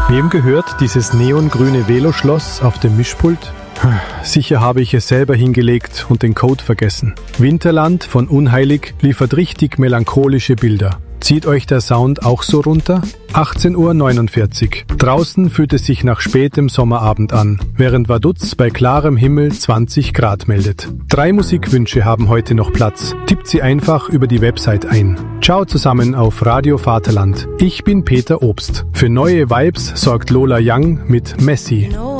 Wem gehört dieses neongrüne Veloschloss auf dem Mischpult? Sicher habe ich es selber hingelegt und den Code vergessen. Winterland von Unheilig liefert richtig melancholische Bilder. Zieht euch der Sound auch so runter? 18:49 Uhr. Draußen fühlt es sich nach spätem Sommerabend an, während Vaduz bei klarem Himmel 20 Grad meldet. 3 Musikwünsche haben heute noch Platz. Tippt sie einfach über die Website ein. Ciao zusammen auf Radio Vaterland. Ich bin Peter Obst. Für neue Vibes sorgt Lola Young mit Messi.